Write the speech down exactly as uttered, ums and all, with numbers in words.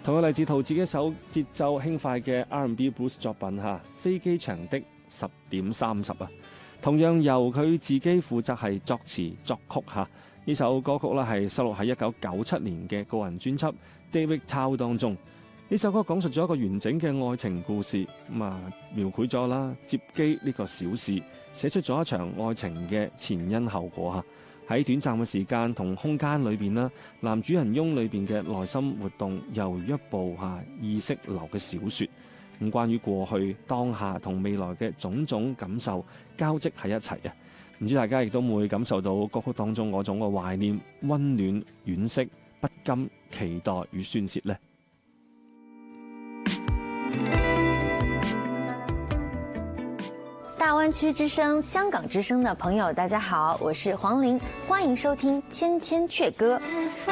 同樣嚟自陶喆一首節奏輕快嘅 R and B Blues 作品嚇，飛機場的十點三十啊，同樣由佢自己負責係作詞作曲嚇。呢首歌曲咧係收錄喺一九九七年嘅個人專輯《David Tao》當中。呢首歌講述咗一個完整嘅愛情故事，咁啊描繪咗啦接機呢個小事，寫出咗一場愛情嘅前因後果嚇。喺短暫嘅時間同空間裏邊啦，男主人翁裏邊嘅內心活動猶如一部嚇意識流嘅小説。咁關於過去、當下同未來嘅種種感受交織喺一齊啊！唔知大家亦都會感受到歌曲當中嗰種嘅懷念、溫暖、惋惜、不甘、期待與宣泄呢？ 大灣區之聲、香港之聲的朋友，大家好，我是黃玲，歡迎收聽《千千闕歌》。